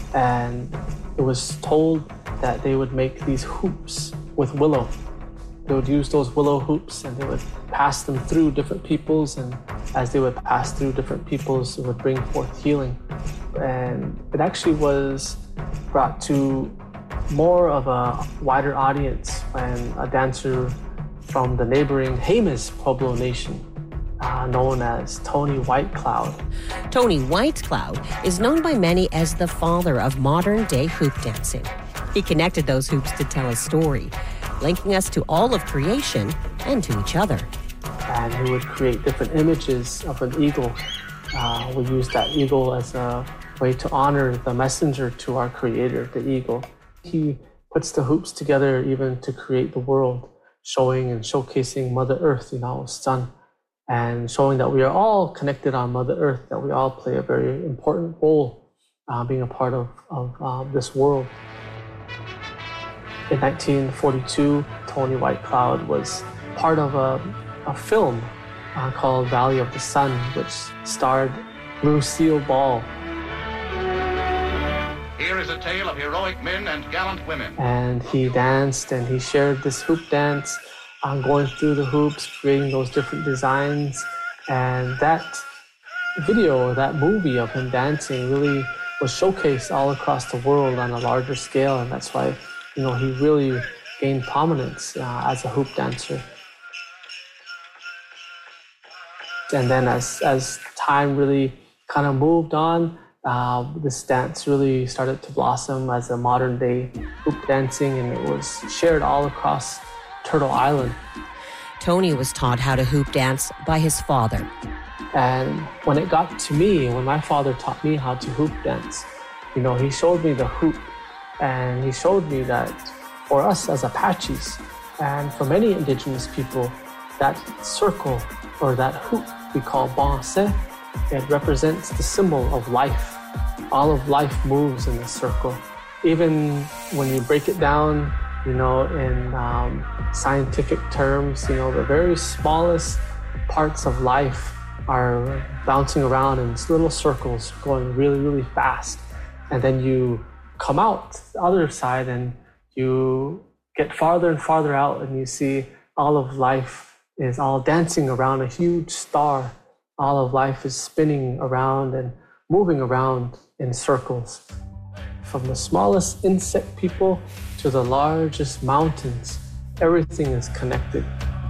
And it was told that they would make these hoops with willow. They would use those willow hoops and they would pass them through different peoples, and as they would pass through different peoples, it would bring forth healing. And it actually was brought to more of a wider audience when a dancer from the neighboring Jemez Pueblo Nation, known as Tony Whitecloud. Tony Whitecloud is known by many as the father of modern-day hoop dancing. He connected those hoops to tell a story, linking us to all of creation and to each other. And he would create different images of an eagle. We use that eagle as a way to honor the messenger to our creator, the eagle. He puts the hoops together even to create the world, showing and showcasing Mother Earth, sun, and showing that we are all connected on Mother Earth, that we all play a very important role being a part of this world. In 1942, Tony Whitecloud was part of a film called Valley of the Sun, which starred Lucille Ball. Here is a tale of heroic men and gallant women. And he danced and he shared this hoop dance, going through the hoops, creating those different designs. And that video, that movie of him dancing really was showcased all across the world on a larger scale. And that's why, he really gained prominence as a hoop dancer. And then as time really kind of moved on, this dance really started to blossom as a modern day hoop dancing, and it was shared all across Turtle Island. Tony was taught how to hoop dance by his father. And when it got to me, when my father taught me how to hoop dance, he showed me the hoop, and he showed me that for us as Apaches, and for many indigenous people, that circle or that hoop we call banse, it represents the symbol of life. All of life moves in a circle. Even when you break it down, in scientific terms, the very smallest parts of life are bouncing around in little circles, going really, really fast. And then you come out the other side and you get farther and farther out, and you see all of life is all dancing around a huge star. All of life is spinning around and moving around in circles. From the smallest insect people to the largest mountains, everything is connected.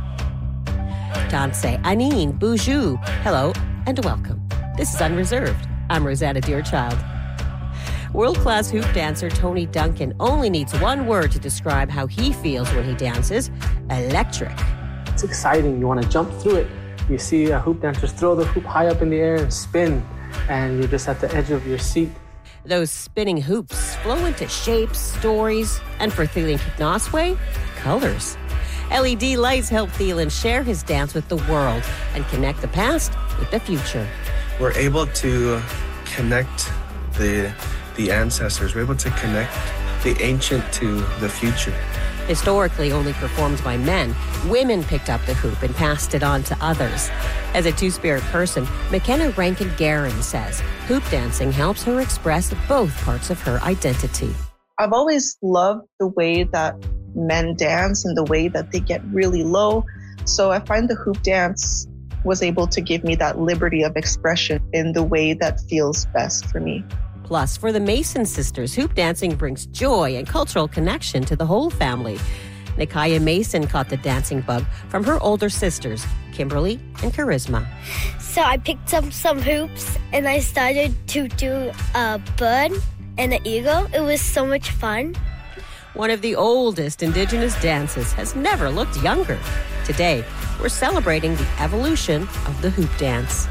Tanse, Anin, Boujou, hello and welcome. This is Unreserved. I'm Rosanna Deerchild. World-class hoop dancer Tony Duncan only needs one word to describe how he feels when he dances: electric. It's exciting. You want to jump through it. You see hoop dancers throw the hoop high up in the air and spin, and you're just at the edge of your seat. Those spinning hoops flow into shapes, stories, and for Thielen Kignoswe, colors. LED lights help Thielen share his dance with the world and connect the past with the future. We're able to connect the ancestors. We're able to connect the ancient to the future. Historically only performed by men, women picked up the hoop and passed it on to others. As a two-spirit person, McKenna Rankin-Guerin says hoop dancing helps her express both parts of her identity. I've always loved the way that men dance and the way that they get really low. So I find the hoop dance was able to give me that liberty of expression in the way that feels best for me. Plus, for the Mason sisters, hoop dancing brings joy and cultural connection to the whole family. Nikaya Mason caught the dancing bug from her older sisters, Kimberly and Charisma. So I picked up some hoops and I started to do a bird and an eagle. It was so much fun. One of the oldest Indigenous dances has never looked younger. Today, we're celebrating the evolution of the hoop dance.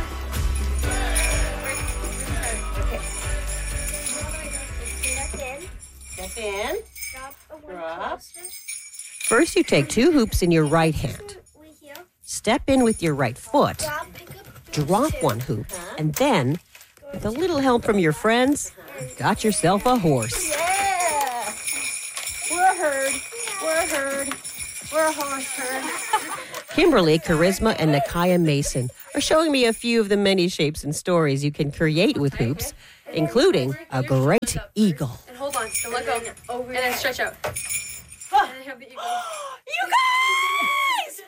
In. Drop. First, you take two hoops in your right hand. Step in with your right foot. Drop one hoop. And then, with a little help from your friends, you got yourself a horse. Yeah! We're a herd. We're a herd. We're a horse herd. Kimberly, Charisma, and Nikaya Mason are showing me a few of the many shapes and stories you can create with hoops. including a great eagle. And hold on, and let go. Over and then stretch out. And then have the eagle. You guys!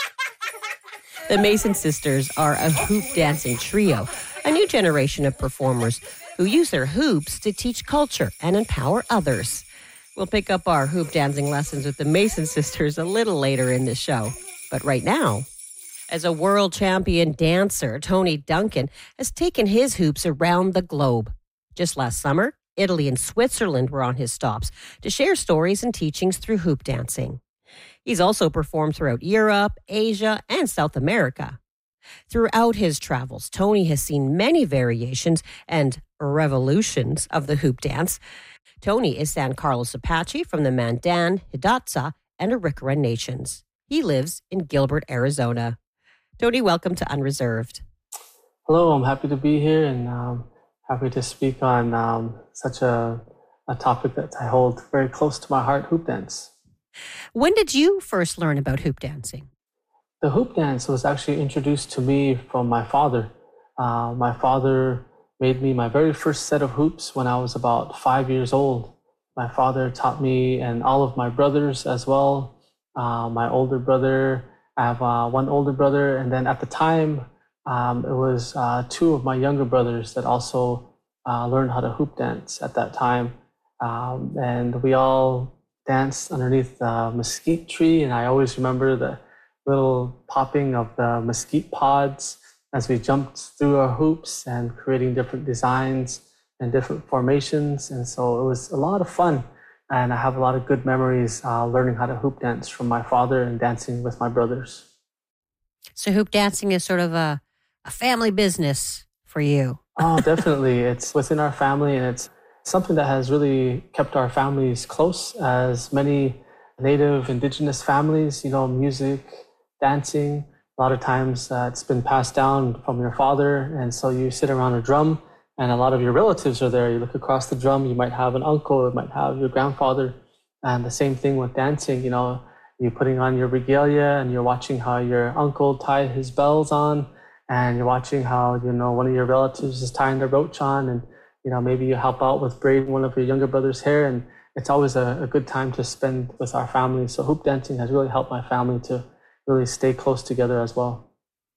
The Mason sisters are a hoop dancing trio, a new generation of performers who use their hoops to teach culture and empower others. We'll pick up our hoop dancing lessons with the Mason sisters a little later in the show. But right now, as a world champion dancer, Tony Duncan has taken his hoops around the globe. Just last summer, Italy and Switzerland were on his stops to share stories and teachings through hoop dancing. He's also performed throughout Europe, Asia, and South America. Throughout his travels, Tony has seen many variations and revolutions of the hoop dance. Tony is San Carlos Apache from the Mandan, Hidatsa, and Arikara nations. He lives in Gilbert, Arizona. Tony, welcome to Unreserved. Hello, I'm happy to be here and happy to speak on such a topic that I hold very close to my heart, hoop dance. When did you first learn about hoop dancing? The hoop dance was actually introduced to me from my father. My father made me my very first set of hoops when I was about 5 years old. My father taught me and all of my brothers as well. My older brother, I have one older brother, and then at the time, it was two of my younger brothers that also learned how to hoop dance at that time. And we all danced underneath the mesquite tree, and I always remember the little popping of the mesquite pods as we jumped through our hoops and creating different designs and different formations. And so it was a lot of fun. And I have a lot of good memories learning how to hoop dance from my father and dancing with my brothers. So hoop dancing is sort of a family business for you. Oh, definitely. It's within our family, and it's something that has really kept our families close, as many Native Indigenous families, music, dancing. A lot of times it's been passed down from your father, and so you sit around a drum and a lot of your relatives are there. You look across the drum, you might have an uncle, you might have your grandfather, and the same thing with dancing. You're putting on your regalia and you're watching how your uncle tied his bells on, and you're watching how, one of your relatives is tying the roach on, and, maybe you help out with braiding one of your younger brother's hair, and it's always a good time to spend with our family. So hoop dancing has really helped my family to really stay close together as well.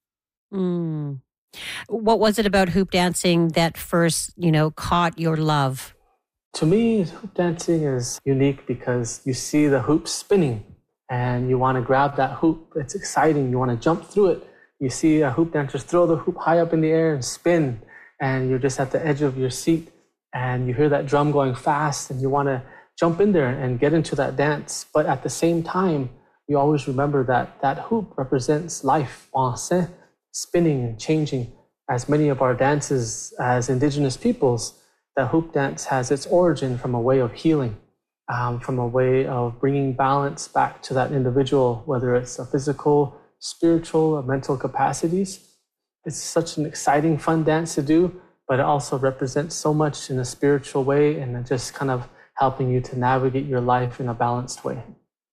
What was it about hoop dancing that first, caught your love? To me, hoop dancing is unique because you see the hoop spinning and you want to grab that hoop. It's exciting. You want to jump through it. You see a hoop dancers throw the hoop high up in the air and spin, and you're just at the edge of your seat and you hear that drum going fast and you want to jump in there and get into that dance. But at the same time, you always remember that hoop represents life, spinning and changing. As many of our dances as Indigenous peoples, the hoop dance has its origin from a way of healing, from a way of bringing balance back to that individual, whether it's a physical, spiritual, or mental capacities. It's such an exciting, fun dance to do, but it also represents so much in a spiritual way and just kind of helping you to navigate your life in a balanced way.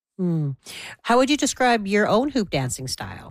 How would you describe your own hoop dancing style?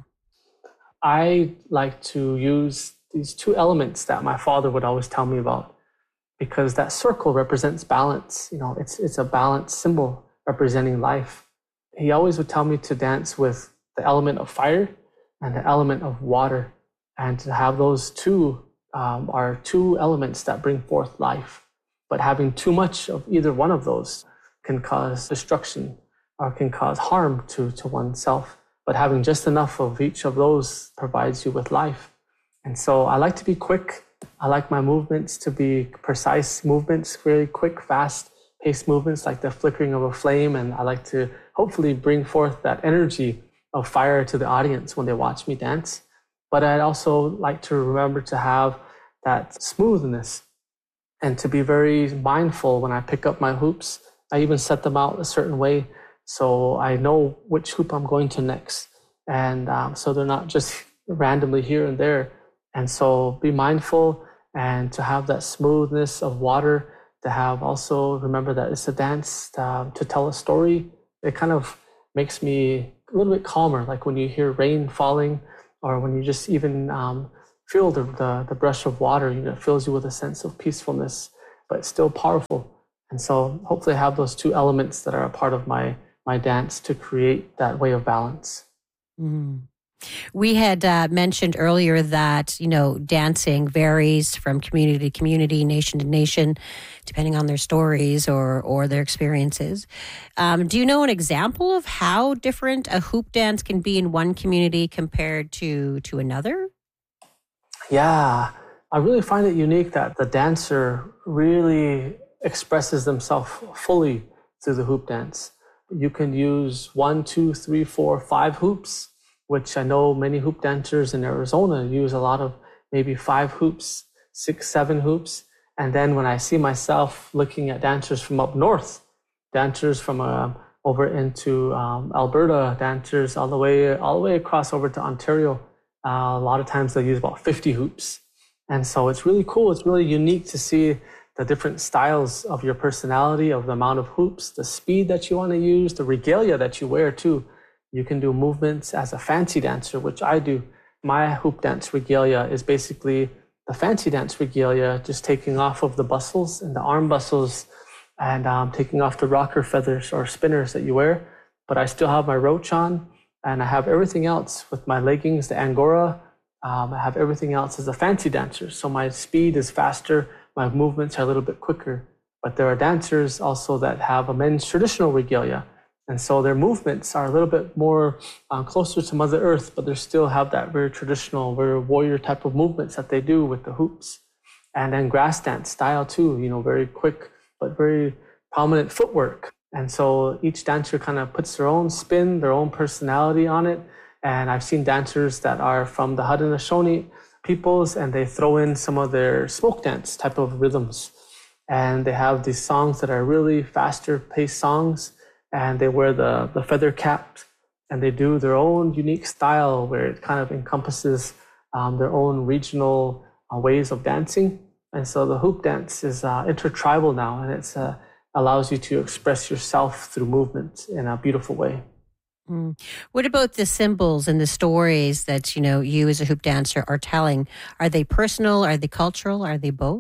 I like to use these two elements that my father would always tell me about, because that circle represents balance. It's a balance symbol representing life. He always would tell me to dance with the element of fire and the element of water, and to have those two are two elements that bring forth life. But having too much of either one of those can cause destruction or can cause harm to oneself. But having just enough of each of those provides you with life. And so I like to be quick. I like my movements to be precise movements, very quick, fast-paced movements like the flickering of a flame. And I like to hopefully bring forth that energy of fire to the audience when they watch me dance. But I'd also like to remember to have that smoothness and to be very mindful when I pick up my hoops. I even set them out a certain way so I know which hoop I'm going to next. And so they're not just randomly here and there. And so be mindful and to have that smoothness of water, to have also remember that it's a dance to tell a story. It kind of makes me a little bit calmer, like when you hear rain falling or when you just even feel the brush of water. It fills you with a sense of peacefulness, but still powerful. And so hopefully I have those two elements that are a part of my dance to create that way of balance. Mm. We had mentioned earlier that, dancing varies from community to community, nation to nation, depending on their stories or their experiences. Do you know an example of how different a hoop dance can be in one community compared to another? Yeah, I really find it unique that the dancer really expresses themselves fully through the hoop dance. You can use 1, 2, 3, 4, 5 hoops, which I know many hoop dancers in Arizona use a lot of maybe 5 hoops, 6, 7 hoops. And then when I see myself looking at dancers from up north, dancers from over into Alberta, dancers all the way across over to Ontario, a lot of times they use about 50 hoops. And so it's really cool. It's really unique to see the different styles of your personality, of the amount of hoops, the speed that you want to use, the regalia that you wear too. You can do movements as a fancy dancer, which I do. My hoop dance regalia is basically the fancy dance regalia, just taking off of the bustles and the arm bustles and taking off the rocker feathers or spinners that you wear. But I still have my roach on, and I have everything else with my leggings, the angora. I have everything else as a fancy dancer. So my speed is faster, my movements are a little bit quicker. But there are dancers also that have a men's traditional regalia. And so their movements are a little bit more closer to Mother Earth, but they still have that very traditional, very warrior type of movements that they do with the hoops. And then grass dance style too, very quick, but very prominent footwork. And so each dancer kind of puts their own spin, their own personality on it. And I've seen dancers that are from the Haudenosaunee peoples, and they throw in some of their smoke dance type of rhythms. And they have these songs that are really faster paced songs. And they wear the feather caps, and they do their own unique style where it kind of encompasses their own regional ways of dancing. And so the hoop dance is intertribal now, and it allows you to express yourself through movement in a beautiful way. Mm. What about the symbols and the stories that, you as a hoop dancer are telling? Are they personal? Are they cultural? Are they both?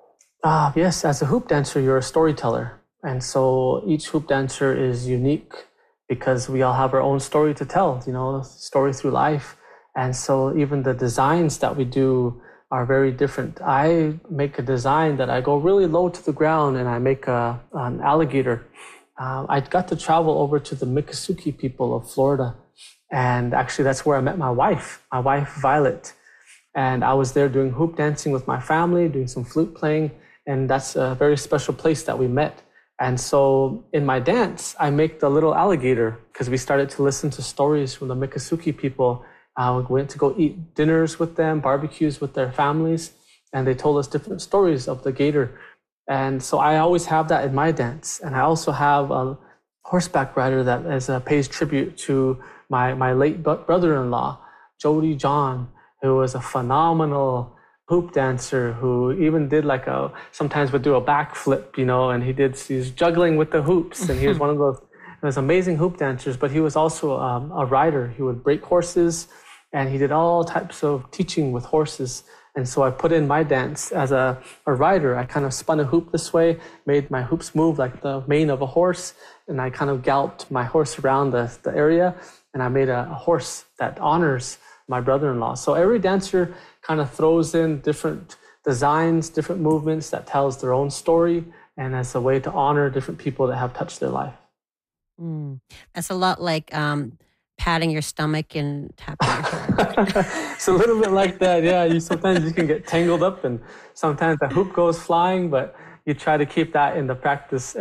Yes, as a hoop dancer, you're a storyteller. And so each hoop dancer is unique because we all have our own story to tell, story through life. And so even the designs that we do are very different. I make a design that I go really low to the ground, and I make an alligator. I got to travel over to the Miccosukee people of Florida. And actually that's where I met my wife Violet. And I was there doing hoop dancing with my family, doing some flute playing. And that's a very special place that we met. And so in my dance, I make the little alligator because we started to listen to stories from the Miccosukee people. We went to go eat dinners with them, barbecues with their families, and they told us different stories of the gator. And so I always have that in my dance. And I also have a horseback rider that pays tribute to my late brother-in-law, Jody John, who was a phenomenal hoop dancer who even did sometimes would do a backflip, and he's juggling with the hoops, and he was one of those amazing hoop dancers. But he was also a rider. He would break horses, and he did all types of teaching with horses. And so I put in my dance as a rider. I kind of spun a hoop this way, made my hoops move like the mane of a horse, and I kind of galloped my horse around the area, and I made a horse that honors my brother-in-law. So every dancer kind of throws in different designs, different movements that tells their own story, and as a way to honor different people that have touched their life. Mm. That's a lot like patting your stomach and tapping your head. It's a little bit like that, yeah. Sometimes you can get tangled up, and sometimes the hoop goes flying, but you try to keep that in the practice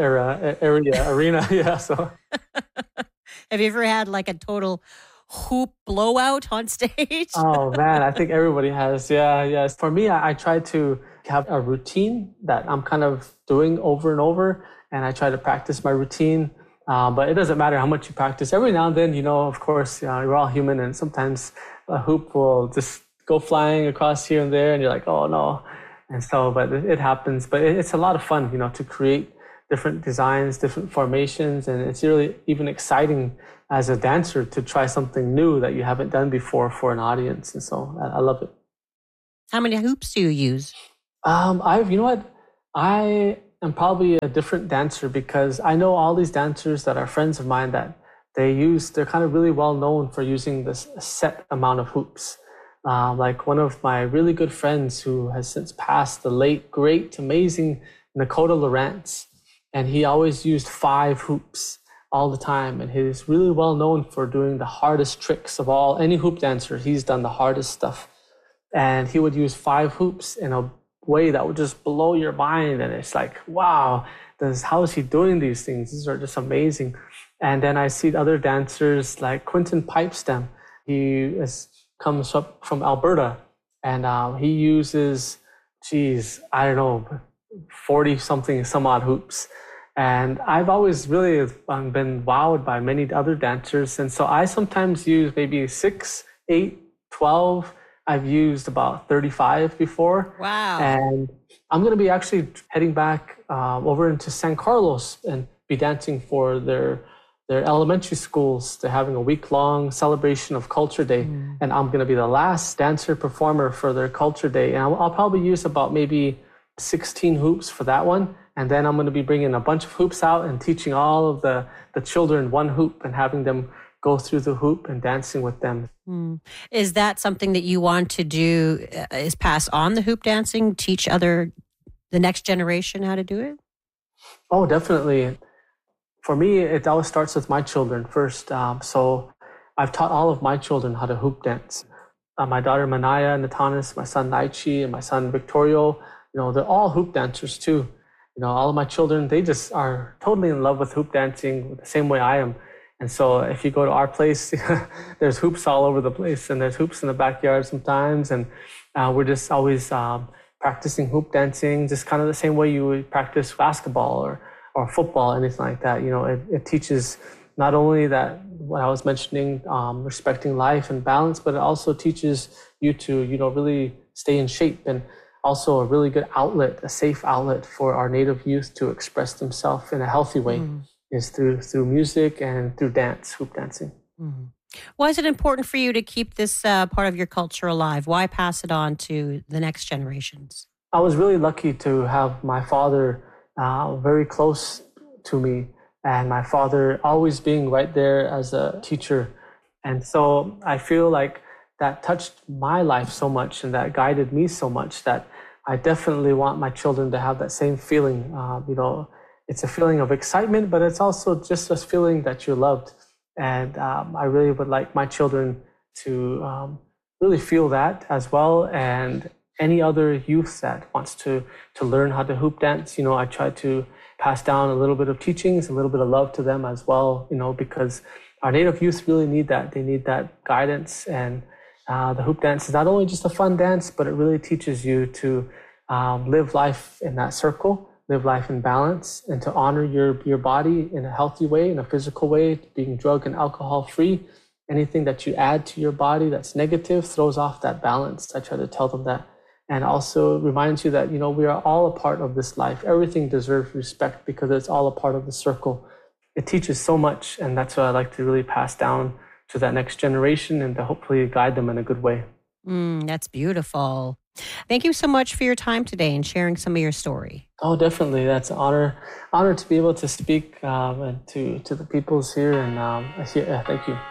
arena, yeah. So, have you ever had a total hoop blowout on stage? Oh man, I think everybody has. Yeah. For me, I try to have a routine that I'm kind of doing over and over, and I try to practice my routine. But it doesn't matter how much you practice. Every now and then, of course, we're all human, and sometimes a hoop will just go flying across here and there, and you're like, oh no. And so, but it happens. But it's a lot of fun, to create different designs, different formations, and it's really even exciting as a dancer to try something new that you haven't done before for an audience. And so I love it. How many hoops do you use? You know what? I am probably a different dancer because I know all these dancers that are friends of mine that they're kind of really well known for using this set amount of hoops. Like one of my really good friends who has since passed, the late, great, amazing Nakota Lawrence. And he always used 5 hoops all the time. And he's really well known for doing the hardest tricks of all. Any hoop dancer, he's done the hardest stuff. And he would use 5 hoops in a way that would just blow your mind. And it's like, wow, how is he doing these things? These are just amazing. And then I see other dancers like Quentin Pipestem. He comes up from Alberta, and he uses, 40-something, some odd hoops. And I've always really been wowed by many other dancers. And so I sometimes use maybe 6, 8, 12. I've used about 35 before. Wow. And I'm going to be actually heading back over into San Carlos and be dancing for their elementary schools. They're having a week-long celebration of Culture Day. And I'm going to be the last dancer performer for their Culture Day. And I'll probably use about maybe 16 hoops for that one. And then I'm going to be bringing a bunch of hoops out and teaching all of the children one hoop and having them go through the hoop and dancing with them. Is that something that you want to do, is pass on the hoop dancing, teach the next generation how to do it? Oh, definitely. For me, it always starts with my children first. So I've taught all of my children how to hoop dance. My daughter Manaya Natanis, my son Naichi, and my son Victorio, they're all hoop dancers too. All of my children, they just are totally in love with hoop dancing the same way I am. And so if you go to our place, there's hoops all over the place, and there's hoops in the backyard sometimes. And we're just always practicing hoop dancing, just kind of the same way you would practice basketball or football, anything like that. It teaches not only that, what I was mentioning, respecting life and balance, but it also teaches you to, really stay in shape, and also a really good outlet, a safe outlet for our Native youth to express themselves in a healthy way is through music and through dance, hoop dancing. Why is it important for you to keep this part of your culture alive? Why pass it on to the next generations? I was really lucky to have my father very close to me, and my father always being right there as a teacher. And so I feel like that touched my life so much and that guided me so much that I definitely want my children to have that same feeling. It's a feeling of excitement, but it's also just a feeling that you're loved. And I really would like my children to really feel that as well. And any other youth that wants to learn how to hoop dance, I try to pass down a little bit of teachings, a little bit of love to them as well, because our Native youth really need that. They need that guidance. And the hoop dance is not only just a fun dance, but it really teaches you to live life in that circle, live life in balance, and to honor your body in a healthy way, in a physical way, being drug and alcohol free. Anything that you add to your body that's negative throws off that balance. I try to tell them that. And also reminds you that, we are all a part of this life. Everything deserves respect because it's all a part of the circle. It teaches so much, and that's what I like to really pass down to that next generation and to hopefully guide them in a good way. That's beautiful. Thank you so much for your time today and sharing some of your story. Oh, definitely. That's an honor to be able to speak to the peoples here. And thank you.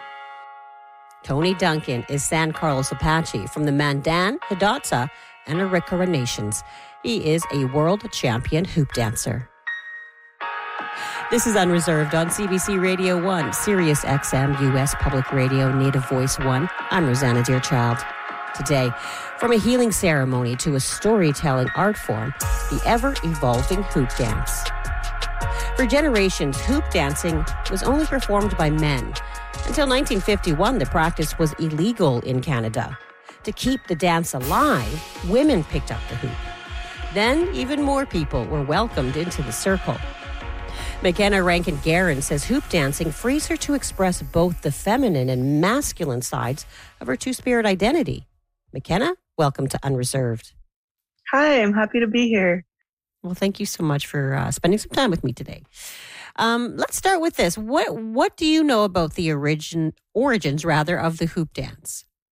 Tony Duncan is San Carlos Apache from the Mandan, Hidatsa, and Arikara nations. He is a world champion hoop dancer. This is Unreserved on CBC Radio 1, Sirius XM, U.S. Public Radio, Native Voice 1. I'm Rosanna Deerchild. Today, from a healing ceremony to a storytelling art form, the ever-evolving hoop dance. For generations, hoop dancing was only performed by men. Until 1951, the practice was illegal in Canada. To keep the dance alive, women picked up the hoop. Then, even more people were welcomed into the circle. McKenna Rankin-Guerin says hoop dancing frees her to express both the feminine and masculine sides of her two-spirit identity. McKenna, welcome to Unreserved. Hi, I'm happy to be here. Well, thank you so much for spending some time with me today. Let's start with this. What do you know about the origins of the hoop dance?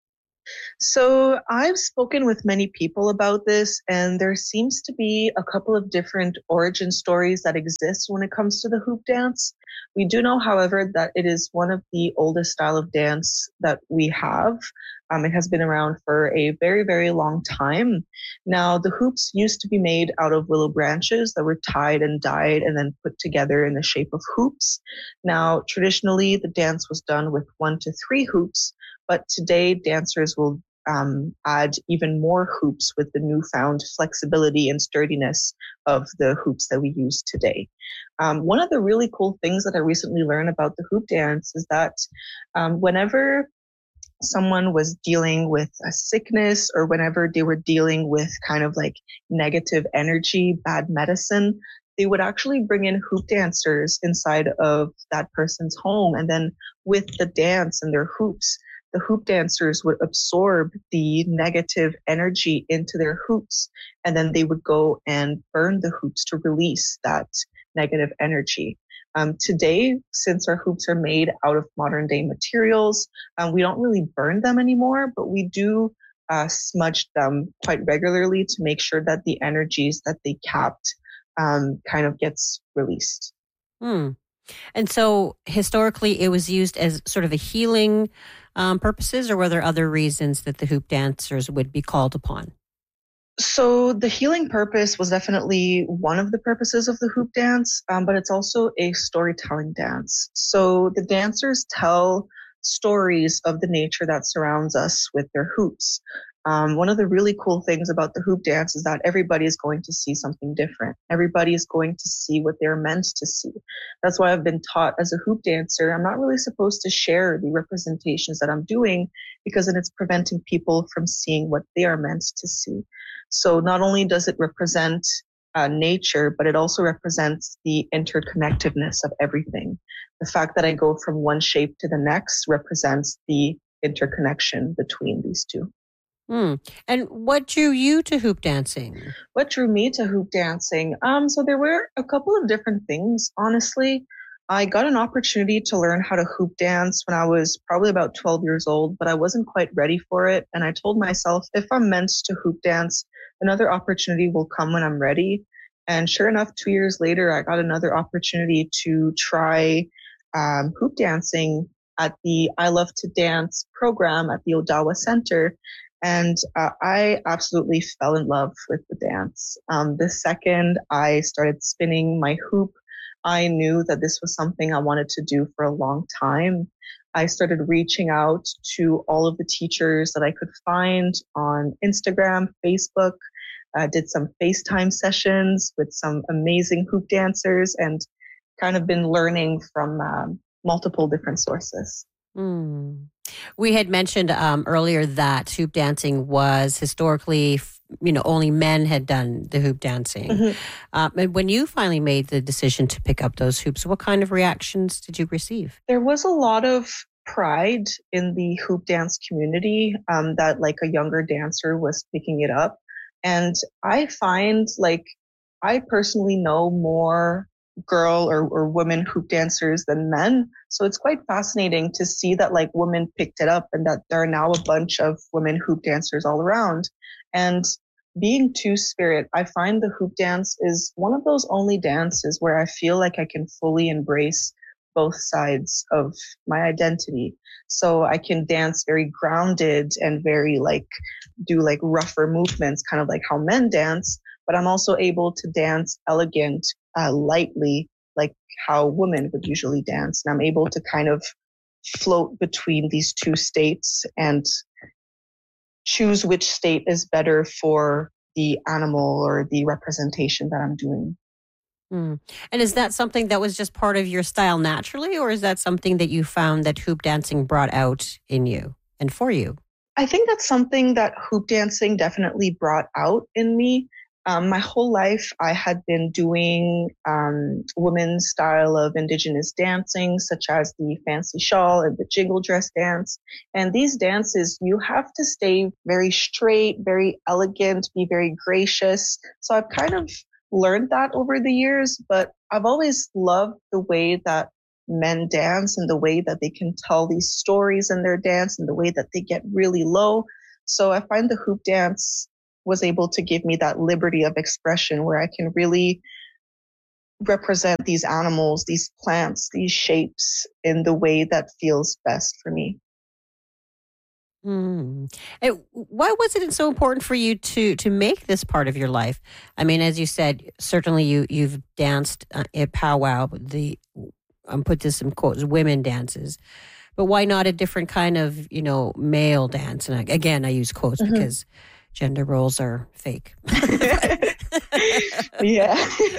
So I've spoken with many people about this, and there seems to be a couple of different origin stories that exist when it comes to the hoop dance. We do know, however, that it is one of the oldest style of dance that we have. It has been around for a very, very long time. Now, the hoops used to be made out of willow branches that were tied and dyed and then put together in the shape of hoops. Now, traditionally, the dance was done with 1 to 3 hoops, but today dancers will add even more hoops with the newfound flexibility and sturdiness of the hoops that we use today. One of the really cool things that I recently learned about the hoop dance is that whenever someone was dealing with a sickness or whenever they were dealing with kind of like negative energy, bad medicine, they would actually bring in hoop dancers inside of that person's home. And then with the dance and their hoops, the hoop dancers would absorb the negative energy into their hoops. And then they would go and burn the hoops to release that negative energy. Today, since our hoops are made out of modern day materials, we don't really burn them anymore, but we do smudge them quite regularly to make sure that the energies that they capped kind of gets released. And so historically, it was used as sort of a healing purposes, or were there other reasons that the hoop dancers would be called upon? So the healing purpose was definitely one of the purposes of the hoop dance, but it's also a storytelling dance. So the dancers tell stories of the nature that surrounds us with their hoops. One of the really cool things about the hoop dance is that everybody is going to see something different. Everybody is going to see what they're meant to see. That's why I've been taught as a hoop dancer, I'm not really supposed to share the representations that I'm doing, because then it's preventing people from seeing what they are meant to see. So not only does it represent nature, but it also represents the interconnectedness of everything. The fact that I go from one shape to the next represents the interconnection between these two. And what drew you to hoop dancing? What drew me to hoop dancing? So there were a couple of different things, honestly. I got an opportunity to learn how to hoop dance when I was probably about 12 years old, but I wasn't quite ready for it. And I told myself, if I'm meant to hoop dance, another opportunity will come when I'm ready. And sure enough, 2 years later, I got another opportunity to try hoop dancing at the I Love to Dance program at the Odawa Center. And I absolutely fell in love with the dance. The second I started spinning my hoop, I knew that this was something I wanted to do for a long time. I started reaching out to all of the teachers that I could find on Instagram, Facebook, did some FaceTime sessions with some amazing hoop dancers, and kind of been learning from multiple different sources. We had mentioned earlier that hoop dancing was historically, only men had done the hoop dancing. And when you finally made the decision to pick up those hoops, what kind of reactions did you receive? There was a lot of pride in the hoop dance community that like a younger dancer was picking it up. And I find I personally know more girl or women hoop dancers than men. So it's quite fascinating to see that women picked it up and that there are now a bunch of women hoop dancers all around. And being two-spirit, I find the hoop dance is one of those only dances where I feel like I can fully embrace both sides of my identity. So I can dance very grounded and very do rougher movements, kind of like how men dance, but I'm also able to dance elegant, lightly, like how women would usually dance. And I'm able to kind of float between these two states and choose which state is better for the animal or the representation that I'm doing. And is that something that was just part of your style naturally, or is that something that you found that hoop dancing brought out in you and for you? I think that's something that hoop dancing definitely brought out in me. My whole life, I had been doing women's style of indigenous dancing, such as the fancy shawl and the jingle dress dance. And these dances, you have to stay very straight, very elegant, be very gracious. So I've kind of learned that over the years, but I've always loved the way that men dance and the way that they can tell these stories in their dance and the way that they get really low. So I find the hoop dance was able to give me that liberty of expression where I can really represent these animals, these plants, these shapes in the way that feels best for me. Why was it so important for you to make this part of your life? I mean, as you said, certainly you've danced at powwow, put this in quotes, women dances, but why not a different kind of, male dance? And again, I use quotes because gender roles are fake. Yeah.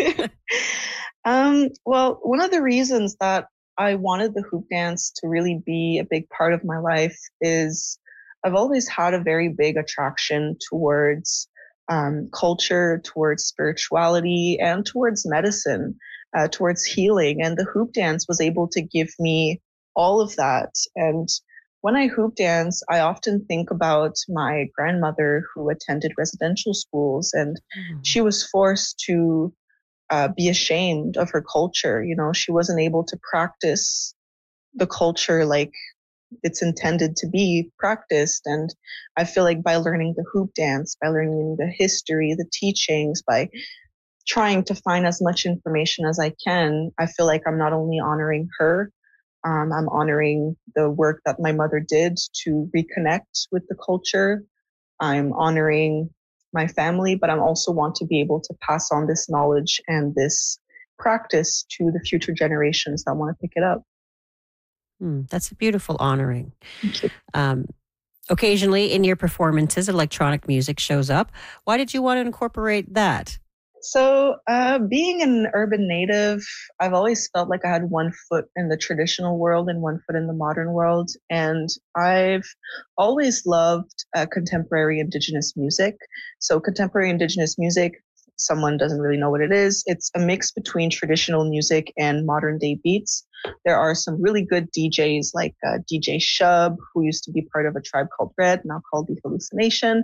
Well, one of the reasons that I wanted the hoop dance to really be a big part of my life is I've always had a very big attraction towards culture, towards spirituality, and towards medicine, towards healing. And the hoop dance was able to give me all of that. And when I hoop dance, I often think about my grandmother who attended residential schools, and she was forced to be ashamed of her culture. She wasn't able to practice the culture like it's intended to be practiced. And I feel like by learning the hoop dance, by learning the history, the teachings, by trying to find as much information as I can, I feel like I'm not only honoring her, I'm honoring the work that my mother did to reconnect with the culture. I'm honoring my family, but I also want to be able to pass on this knowledge and this practice to the future generations that want to pick it up. That's a beautiful honoring. Thank you. Occasionally in your performances, electronic music shows up. Why did you want to incorporate that? So being an urban native, I've always felt like I had one foot in the traditional world and one foot in the modern world. And I've always loved contemporary Indigenous music. So contemporary Indigenous music, someone doesn't really know what it is. It's a mix between traditional music and modern day beats. There are some really good DJs like DJ Shub, who used to be part of A Tribe Called Red, now called The Hallucination.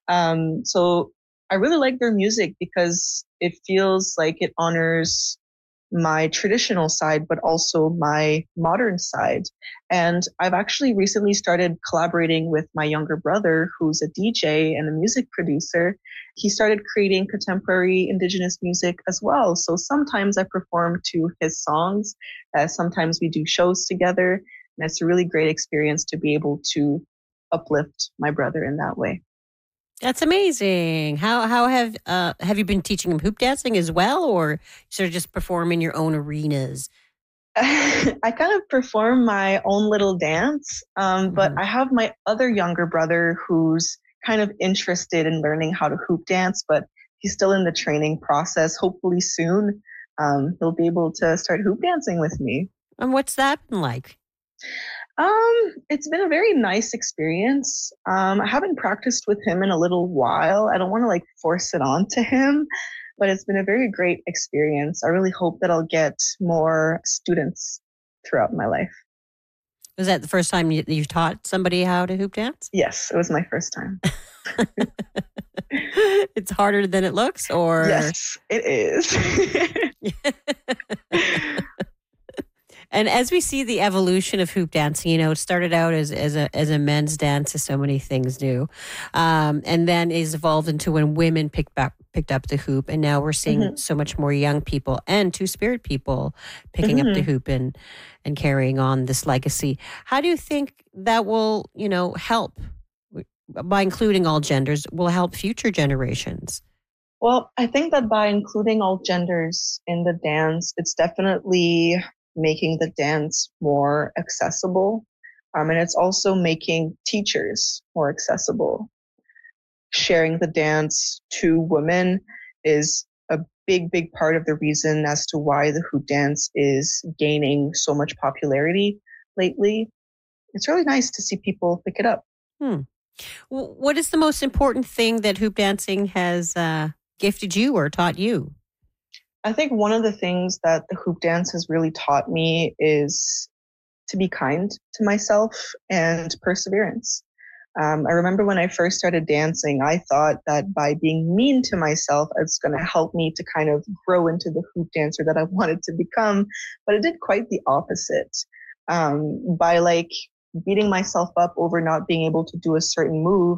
So I really like their music because it feels like it honors my traditional side, but also my modern side. And I've actually recently started collaborating with my younger brother, who's a DJ and a music producer. He started creating contemporary Indigenous music as well. So sometimes I perform to his songs. Sometimes we do shows together. And it's a really great experience to be able to uplift my brother in that way. That's amazing. How have you been teaching him hoop dancing as well, or sort of just perform in your own arenas? I kind of perform my own little dance, but I have my other younger brother who's kind of interested in learning how to hoop dance, but he's still in the training process. Hopefully soon he'll be able to start hoop dancing with me. And what's that been like? It's been a very nice experience. I haven't practiced with him in a little while. I don't want to force it on to him, but it's been a very great experience. I really hope that I'll get more students throughout my life. Was that the first time you've taught somebody how to hoop dance? Yes, it was my first time. It's harder than it looks, or? Yes, it is. And as we see the evolution of hoop dancing, it started out as a men's dance, as so many things do, and then is evolved into when women picked up the hoop, and now we're seeing so much more young people and Two-Spirit people picking up the hoop and carrying on this legacy. How do you think that will, help, by including all genders, will help future generations? Well, I think that by including all genders in the dance, it's definitely making the dance more accessible. And it's also making teachers more accessible. Sharing the dance to women is a big, big part of the reason as to why the hoop dance is gaining so much popularity lately. It's really nice to see people pick it up. What is the most important thing that hoop dancing has gifted you or taught you? I think one of the things that the hoop dance has really taught me is to be kind to myself and perseverance. I remember when I first started dancing, I thought that by being mean to myself, it's going to help me to kind of grow into the hoop dancer that I wanted to become. But it did quite the opposite. By beating myself up over not being able to do a certain move,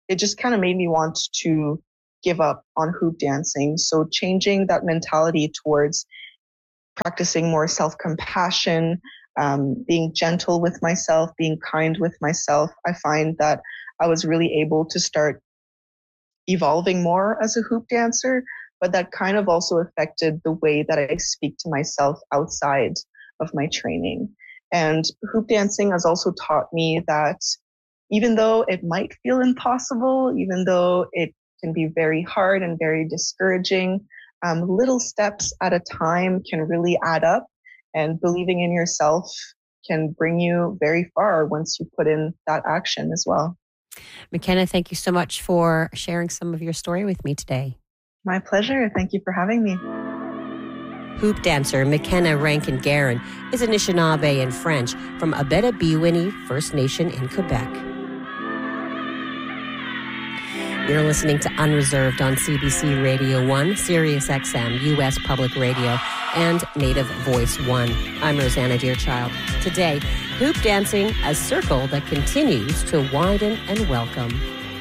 it just kind of made me want to give up on hoop dancing. So changing that mentality towards practicing more self-compassion, being gentle with myself, being kind with myself, I find that I was really able to start evolving more as a hoop dancer, but that kind of also affected the way that I speak to myself outside of my training. And hoop dancing has also taught me that even though it might feel impossible, even though it can be very hard and very discouraging, little steps at a time can really add up, and believing in yourself can bring you very far once you put in that action as well. McKenna, thank you so much for sharing some of your story with me today. My pleasure. Thank you for having me. Hoop dancer McKenna Rankin-Guerin is Anishinaabe in French from Abitibiwinni First Nation in Quebec. You're listening to Unreserved on CBC Radio 1, Sirius XM, U.S. Public Radio, and Native Voice 1. I'm Rosanna Deerchild. Today, hoop dancing, a circle that continues to widen and welcome.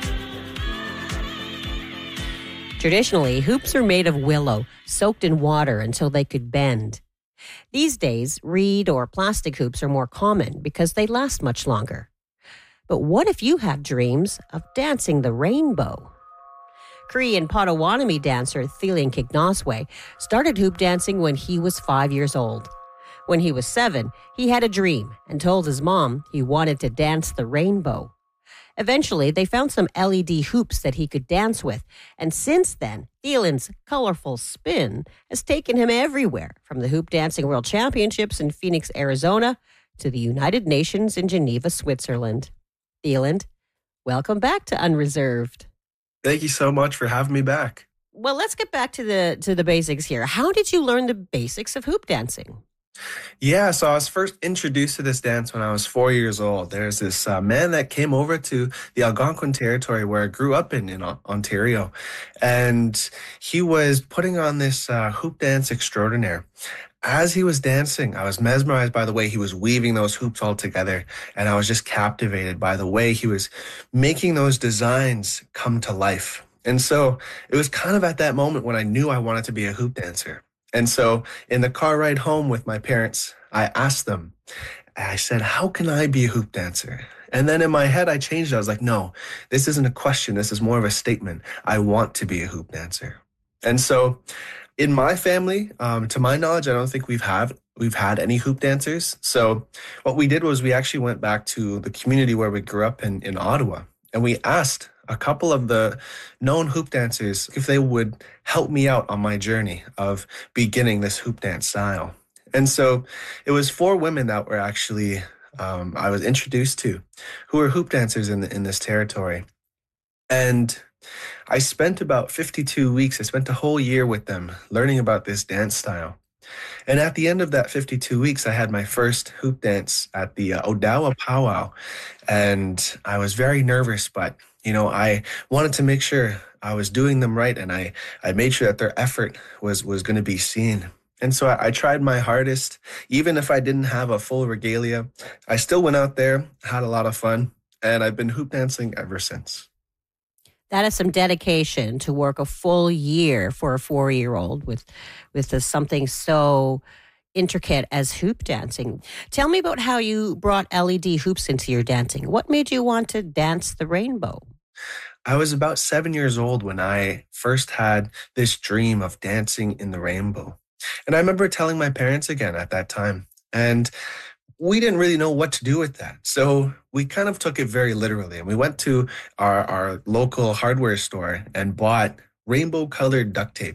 Traditionally, hoops are made of willow, soaked in water until they could bend. These days, reed or plastic hoops are more common because they last much longer. But what if you had dreams of dancing the rainbow? Cree and Potawatomi dancer Thelian Kignoswe started hoop dancing when he was 5 years old. When he was 7, he had a dream and told his mom he wanted to dance the rainbow. Eventually, they found some LED hoops that he could dance with, and since then, Thelian's colorful spin has taken him everywhere, from the Hoop Dancing World Championships in Phoenix, Arizona, to the United Nations in Geneva, Switzerland. Thelian, welcome back to Unreserved. Thank you so much for having me back. Well, let's get back to the basics here. How did you learn the basics of hoop dancing? Yeah, so I was first introduced to this dance when I was 4 years old. There's this man that came over to the Algonquin territory where I grew up in Ontario, and he was putting on this hoop dance extraordinaire. As he was dancing, I was mesmerized by the way he was weaving those hoops all together, and I was just captivated by the way he was making those designs come to life. And so it was kind of at that moment when I knew I wanted to be a hoop dancer. And so in the car ride home with my parents, I asked them, I said, how can I be a hoop dancer? And then in my head, I changed it. I was like, no, this isn't a question. This is more of a statement. I want to be a hoop dancer. And so in my family, to my knowledge, I don't think we've had any hoop dancers. So what we did was we actually went back to the community where we grew up in Ottawa, and we asked a couple of the known hoop dancers if they would help me out on my journey of beginning this hoop dance style. And so it was 4 women that were actually I was introduced to, who were hoop dancers in this territory. And I spent about 52 weeks. I spent a whole year with them learning about this dance style. And at the end of that 52 weeks, I had my first hoop dance at the Odawa Powwow. And I was very nervous, but, I wanted to make sure I was doing them right. And I made sure that their effort was going to be seen. And so I tried my hardest. Even if I didn't have a full regalia, I still went out there, had a lot of fun, and I've been hoop dancing ever since. That is some dedication to work a full year for a 4-year-old with something so intricate as hoop dancing. Tell me about how you brought LED hoops into your dancing. What made you want to dance the rainbow? I was about 7 years old when I first had this dream of dancing in the rainbow. And I remember telling my parents again at that time, and we didn't really know what to do with that. So we kind of took it very literally. And we went to our local hardware store and bought rainbow-colored duct tape.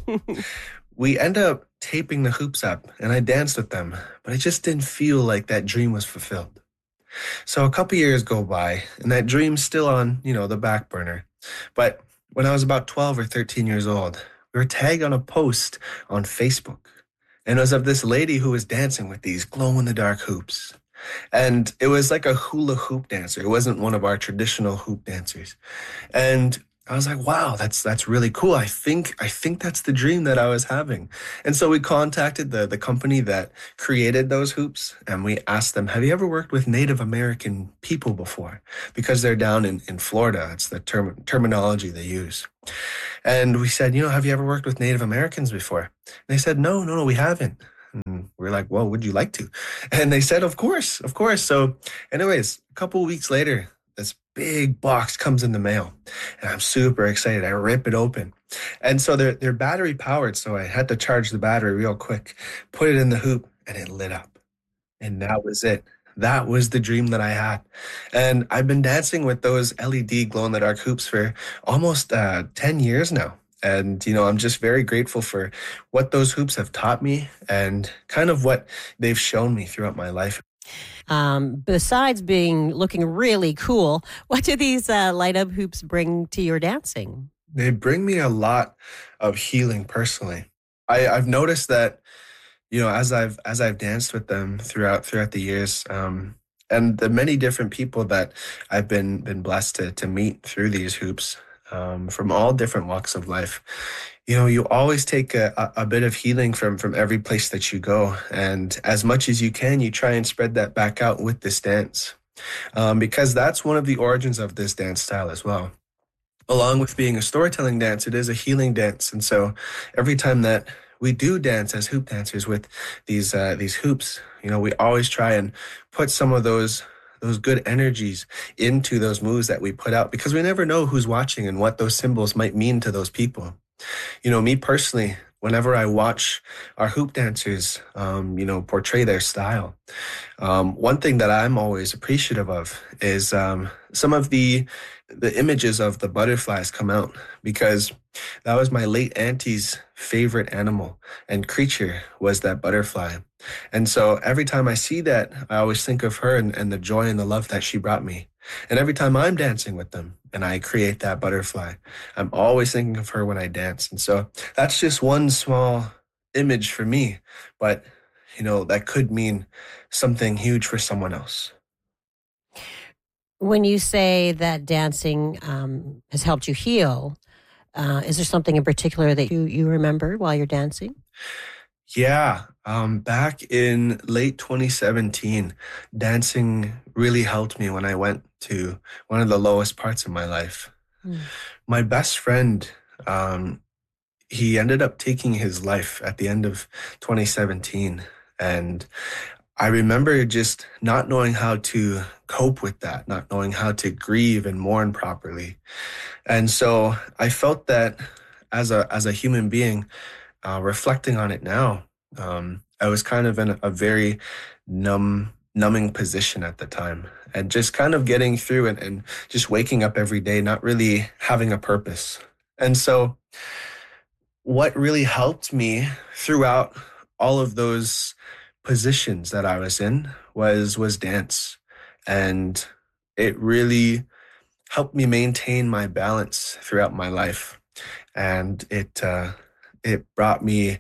We ended up taping the hoops up, and I danced with them. But it just didn't feel like that dream was fulfilled. So a couple years go by, and that dream's still on, the back burner. But when I was about 12 or 13 years old, we were tagged on a post on Facebook. And it was of this lady who was dancing with these glow-in-the-dark hoops. And it was like a hula hoop dancer. It wasn't one of our traditional hoop dancers. And I was like, wow, that's really cool. I think that's the dream that I was having. And so we contacted the company that created those hoops, and we asked them, have you ever worked with Native American people before? Because they're down in Florida. It's the terminology they use. And we said, have you ever worked with Native Americans before? And they said, no, we haven't. And we're like, well, would you like to? And they said, of course. So anyways, a couple of weeks later, this big box comes in the mail, and I'm super excited. I rip it open. And so they're battery powered. So I had to charge the battery real quick, put it in the hoop, and it lit up. And that was it. That was the dream that I had. And I've been dancing with those LED glow-in-the-dark hoops for almost 10 years now. And, I'm just very grateful for what those hoops have taught me and kind of what they've shown me throughout my life. Besides looking really cool, what do these light up hoops bring to your dancing? They bring me a lot of healing personally. I've noticed that, as I've danced with them throughout the years, and the many different people that I've been blessed to meet through these hoops, from all different walks of life. You always take a bit of healing from every place that you go. And as much as you can, you try and spread that back out with this dance, because that's one of the origins of this dance style as well. Along with being a storytelling dance, it is a healing dance. And so every time that we do dance as hoop dancers with these hoops, we always try and put some of those good energies into those moves that we put out, because we never know who's watching and what those symbols might mean to those people. Me personally, whenever I watch our hoop dancers, portray their style, one thing that I'm always appreciative of is some of the images of the butterflies come out, because that was my late auntie's favorite animal and creature, was that butterfly. And so every time I see that, I always think of her and the joy and the love that she brought me. And every time I'm dancing with them and I create that butterfly, I'm always thinking of her when I dance. And so that's just one small image for me, but that could mean something huge for someone else. When you say that dancing has helped you heal, is there something in particular that you remember while you're dancing? Yeah. Back in late 2017, dancing really helped me when I went to one of the lowest parts of my life. My best friend, he ended up taking his life at the end of 2017. And I remember just not knowing how to cope with that, not knowing how to grieve and mourn properly. And so I felt that as a human being, reflecting on it now, I was kind of in a very numbing position at the time, and just kind of getting through it and just waking up every day, not really having a purpose. And so what really helped me throughout all of those positions that I was in was dance. And it really helped me maintain my balance throughout my life. And it brought me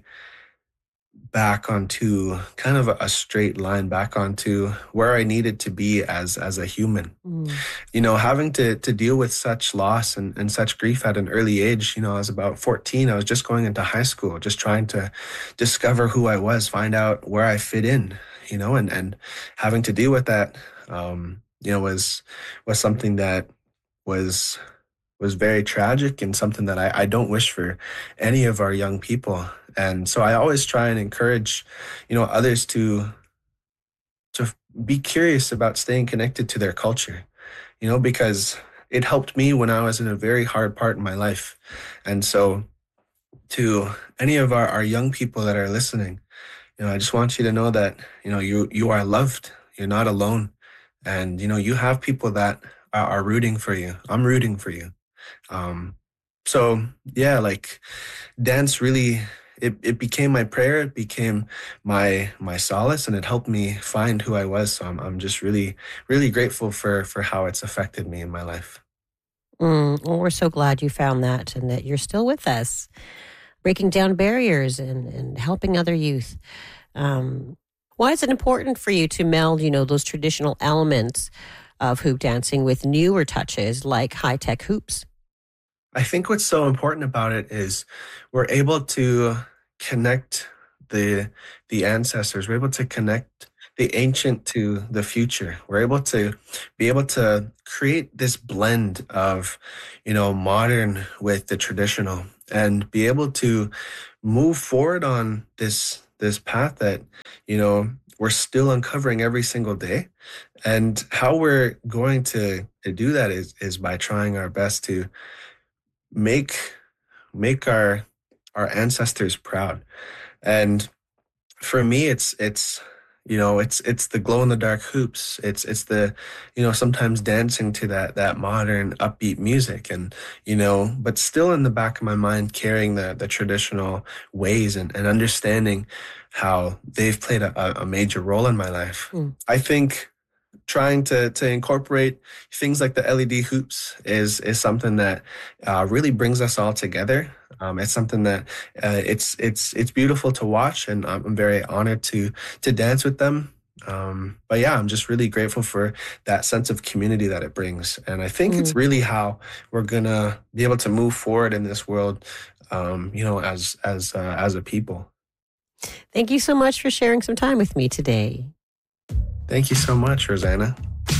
back onto kind of a straight line, back onto where I needed to be as a human. Having to deal with such loss and such grief at an early age. I was about 14. I was just going into high school, just trying to discover who I was, find out where I fit in, and having to deal with that, was something that was very tragic, and something that I don't wish for any of our young people. And so I always try and encourage, others to be curious about staying connected to their culture, because it helped me when I was in a very hard part in my life. And so to any of our young people that are listening, I just want you to know that, you are loved. You're not alone. And, you have people that are rooting for you. I'm rooting for you. So yeah, like dance really, it became my prayer. It became my solace, and it helped me find who I was. So I'm just really, really grateful for how it's affected me in my life. Well, we're so glad you found that, and that you're still with us, breaking down barriers and helping other youth. Why is it important for you to meld, those traditional elements of hoop dancing with newer touches like high-tech hoops? I think what's so important about it is we're able to connect the ancestors. We're able to connect the ancient to the future. We're able to create this blend of, modern with the traditional, and be able to move forward on this path that, we're still uncovering every single day. And how we're going to do that is by trying our best to make our ancestors proud. And for me, it's the glow in the dark hoops. It's the, sometimes dancing to that modern upbeat music, and, but still in the back of my mind, carrying the traditional ways and understanding how they've played a major role in my life. I think trying to incorporate things like the LED hoops is something that really brings us all together. It's something that it's beautiful to watch, and I'm very honored to dance with them. But yeah, I'm just really grateful for that sense of community that it brings, and I think it's really how we're gonna be able to move forward in this world, as a people. Thank you so much for sharing some time with me today. Thank you so much, Rosanna.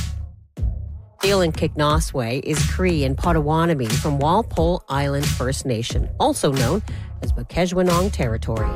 Galen Kiknosway is Cree and Potawatomi from Walpole Island First Nation, also known as Bukejwanong Territory.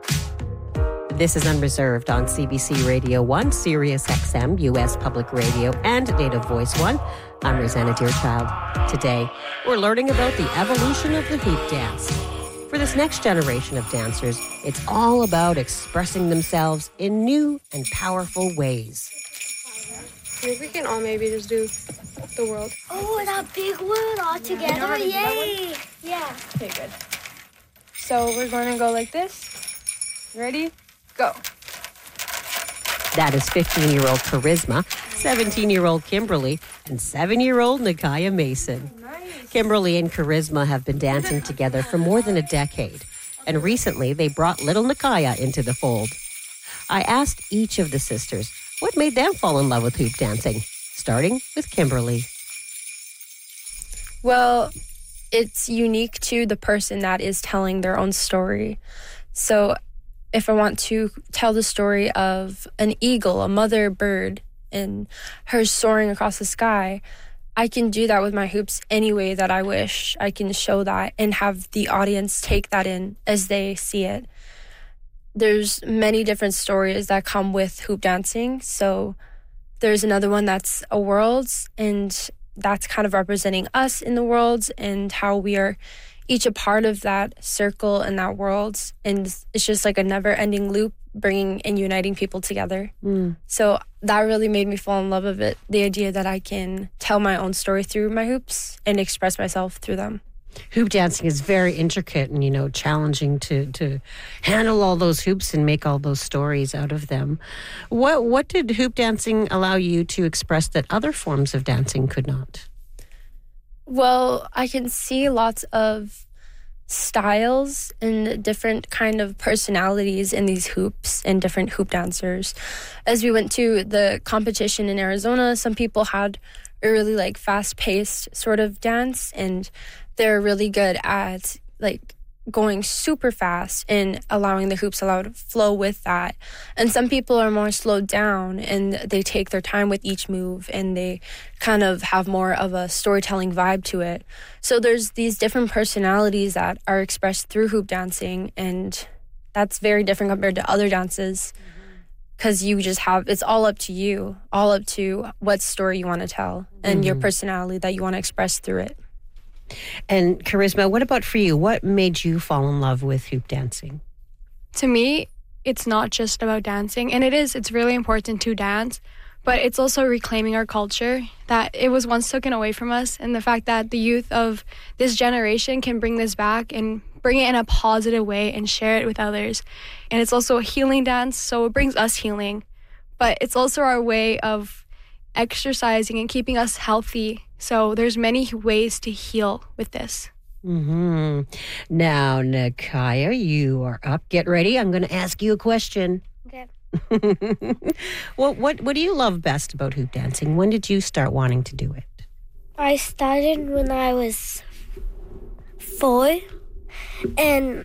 This is Unreserved on CBC Radio 1, Sirius XM, U.S. Public Radio, and Native Voice 1. I'm Rosanna Deerchild. Today, we're learning about the evolution of the hoop dance. For this next generation of dancers, it's all about expressing themselves in new and powerful ways. I think we can all maybe just do the world. Oh, that big word all together. Yay! Yeah. Okay, good. So we're going to go like this. Ready? Go. That is 15-year-old Charisma, 17-year-old Kimberly, and 7-year-old Nakaya Mason. Kimberly and Charisma have been dancing together for more than a decade, and recently they brought little Nakaya into the fold. I asked each of the sisters what made them fall in love with hoop dancing, starting with Kimberly. Well, it's unique to the person that is telling their own story. So if I want to tell the story of an eagle, a mother bird, and her soaring across the sky, I can do that with my hoops any way that I wish. I can show that and have the audience take that in as they see it. There's many different stories that come with hoop dancing. So there's another one that's a worlds, and that's kind of representing us in the worlds and how we are each a part of that circle and that world. And it's just like a never-ending loop, bringing and uniting people together. So that really made me fall in love with it, the idea that I can tell my own story through my hoops and express myself through them. Hoop dancing is very intricate and, challenging to handle all those hoops and make all those stories out of them. What did hoop dancing allow you to express that other forms of dancing could not? Well, I can see lots of styles and different kind of personalities in these hoops and different hoop dancers. As we went to the competition in Arizona, some people had a really fast-paced sort of dance, and they're really good at going super fast and allowing the hoops to flow with that. And some people are more slowed down and they take their time with each move and they kind of have more of a storytelling vibe to it. So there's these different personalities that are expressed through hoop dancing, and that's very different compared to other dances, because you just it's all up to you, all up to what story you want to tell and your personality that you want to express through it. And Charisma, what about for you? What made you fall in love with hoop dancing? To me, it's not just about dancing, and it's really important to dance, but it's also reclaiming our culture that it was once taken away from us, and the fact that the youth of this generation can bring this back and bring it in a positive way and share it with others. And it's also a healing dance, so it brings us healing, but it's also our way of exercising and keeping us healthy. So there's many ways to heal with this. Now, Nakaya, you are up. Get ready. I'm going to ask you a question. Okay. What do you love best about hoop dancing? When did you start wanting to do it? I started when I was 4, and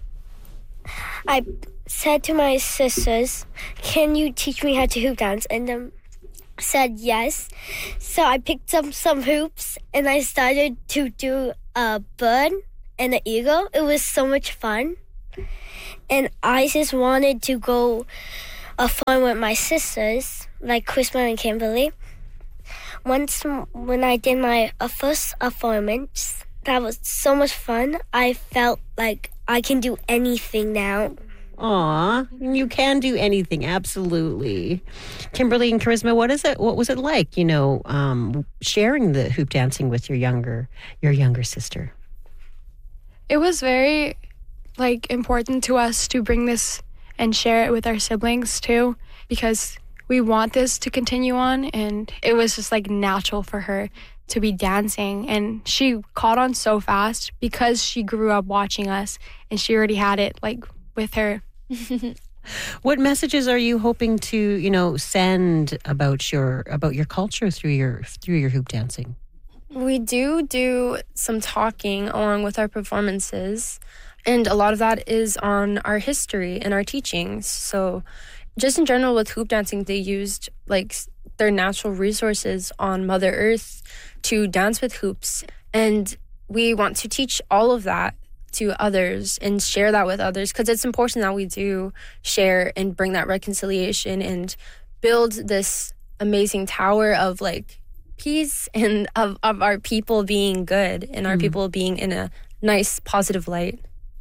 I said to my sisters, "Can you teach me how to hoop dance?" And said yes. So I picked up some hoops and I started to do a bird and an eagle. It was so much fun. And I just wanted to go fun with my sisters, like Chrisma and Kimberly. Once when I did my first performance, that was so much fun. I felt like I can do anything now. Aw, you can do anything, absolutely. Kimberly and Charisma, what was it like, sharing the hoop dancing with your younger sister? It was very important to us to bring this and share it with our siblings too, because we want this to continue on, and it was just natural for her to be dancing, and she caught on so fast because she grew up watching us and she already had it with her. What messages are you hoping to, send about your culture through your hoop dancing? We do some talking along with our performances, and a lot of that is on our history and our teachings. So just in general with hoop dancing, they used their natural resources on Mother Earth to dance with hoops, and we want to teach all of that to others and share that with others, because it's important that we do share and bring that reconciliation and build this amazing tower of peace and of our people being good and our people being in a nice positive light.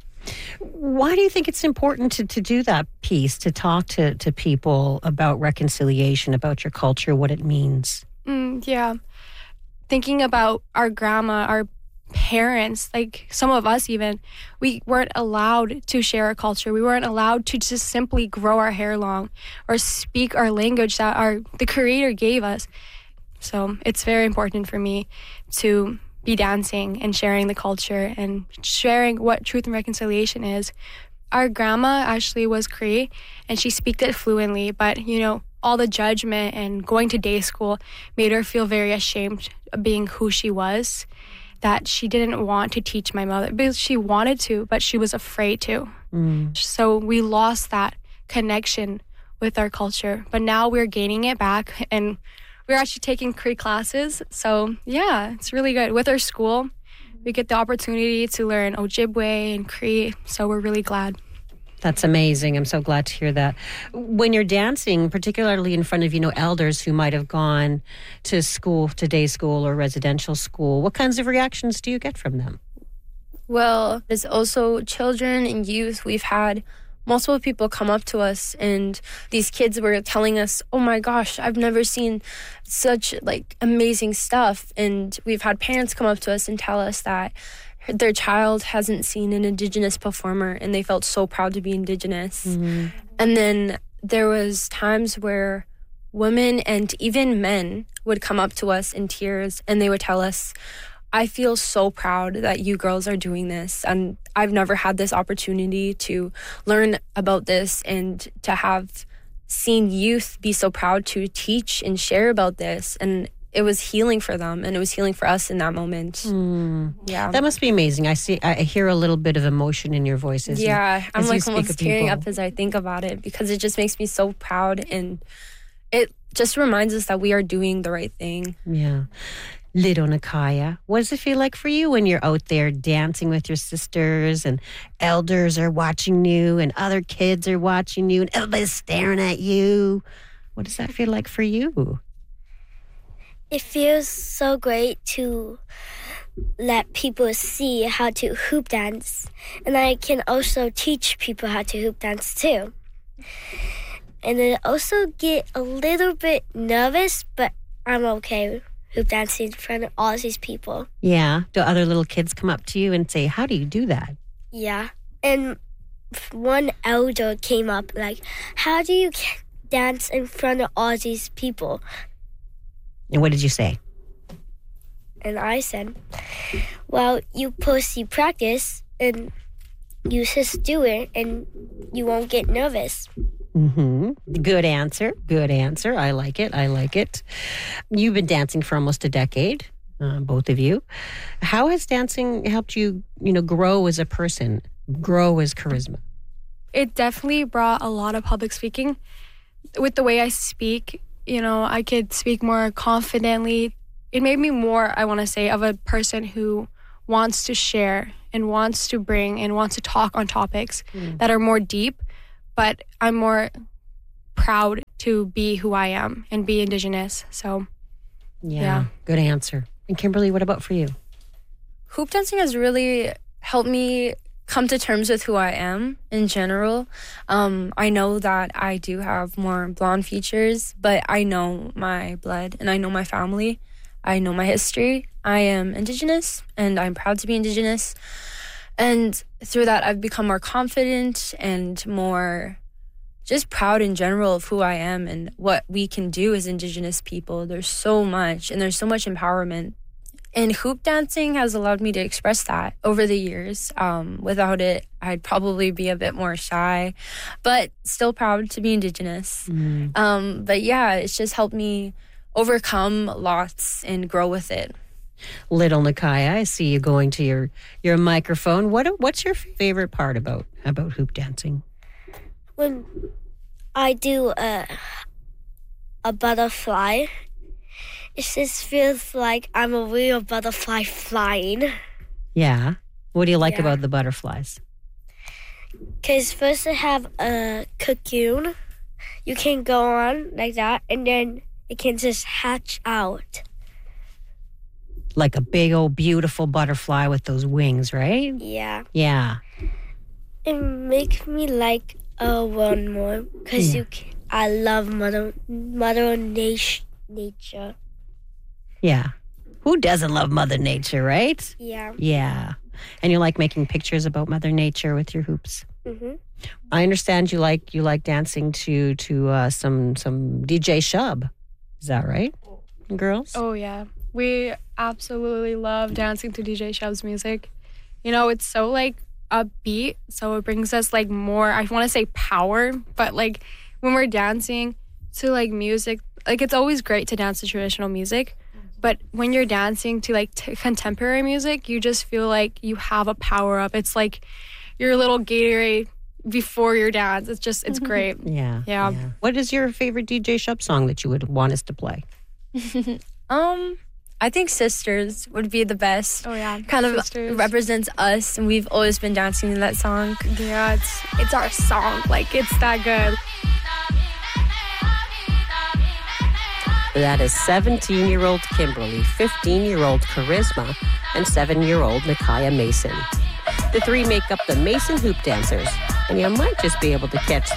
Why do you think it's important to do that piece, to talk to people about reconciliation, about your culture, what it means? Yeah. Thinking about our grandma, our parents, some of us even, we weren't allowed to share our culture. We weren't allowed to just simply grow our hair long or speak our language that the Creator gave us. So it's very important for me to be dancing and sharing the culture and sharing what truth and reconciliation is. Our grandma actually was Cree, and she speaks it fluently, but all the judgment and going to day school made her feel very ashamed of being who she was, that she didn't want to teach my mother, because she wanted to, but she was afraid to. So we lost that connection with our culture, but now we're gaining it back, and we're actually taking Cree classes. So yeah, it's really good. With our school, we get the opportunity to learn Ojibwe and Cree, so we're really glad. That's amazing. I'm so glad to hear that. When you're dancing, particularly in front of, elders who might have gone to school, to day school or residential school, what kinds of reactions do you get from them? Well, there's also children and youth. We've had multiple people come up to us, and these kids were telling us, "Oh my gosh, I've never seen such amazing stuff." And we've had parents come up to us and tell us that their child hasn't seen an Indigenous performer, and they felt so proud to be Indigenous. And then there was times where women and even men would come up to us in tears, and they would tell us, "I feel so proud that you girls are doing this, and I've never had this opportunity to learn about this and to have seen youth be so proud to teach and share about this." And it was healing for them, and it was healing for us in that moment. Yeah, that must be amazing. I hear a little bit of emotion in your voice. I'm almost tearing up as I think about it, because it just makes me so proud, and it just reminds us that we are doing the right thing. Yeah. Little Nakaya, what does it feel like for you when you're out there dancing with your sisters and elders are watching you and other kids are watching you and everybody's staring at you? What does that feel like for you? It feels so great to let people see how to hoop dance. And I can also teach people how to hoop dance too. And I also get a little bit nervous, but I'm okay hoop dancing in front of all these people. Yeah. Do other little kids come up to you and say, "How do you do that?" Yeah. And one elder came up "How do you dance in front of all these people?" And what did you say? And I said, "Well, you pussy practice and you just do it and you won't get nervous." Good answer. I like it. You've been dancing for almost a decade. both of you. How has dancing helped you, grow as a person, grow as Charisma? It definitely brought a lot of public speaking. With the way I speak, I could speak more confidently. It made me more, I want to say, of a person who wants to share and wants to bring and wants to talk on topics that are more deep, but I'm more proud to be who I am and be Indigenous. So, yeah. Good answer. And Kimberly, what about for you? Hoop dancing has really helped me come to terms with who I am in general. I know that I do have more blonde features, but I know my blood and I know my family. I know my history. I am Indigenous and I'm proud to be Indigenous. And through that, I've become more confident and more just proud in general of who I am and what we can do as Indigenous people. There's so much, and there's so much empowerment. And hoop dancing has allowed me to express that over the years. Without it, I'd probably be a bit more shy, but still proud to be Indigenous. But yeah, it's just helped me overcome lots and grow with it. Little Nakaya, I see you going to your microphone. What's your favorite part about hoop dancing? When I do a butterfly, it just feels like I'm a real butterfly flying. Yeah. What do you like about the butterflies? Because first they have a cocoon. You can go on like that, and then it can just hatch out. Like a big old beautiful butterfly with those wings, right? Yeah. Yeah. It makes me like one more because I love Mother Nature. Yeah. Who doesn't love Mother Nature, right? Yeah. Yeah. And you like making pictures about Mother Nature with your hoops? Mm-hmm. I understand you like dancing to some DJ Shub. Is that right, girls? Oh, yeah. We absolutely love dancing to DJ Shub's music. It's so upbeat, so it brings us more, I want to say power, but when we're dancing to music, it's always great to dance to traditional music, but when you're dancing to contemporary music, you just feel like you have a power up. It's like your little Gatorade before your dance. It's great. Yeah. What is your favorite DJ Shub song that you would want us to play? I think Sisters would be the best. Oh, yeah. Kind of Sisters represents us, and we've always been dancing to that song. Yeah, it's our song. It's that good. That is 17-year-old Kimberly, 15-year-old Charisma, and 7-year-old Nakaya Mason. The three make up the Mason Hoop Dancers, and you might just be able to catch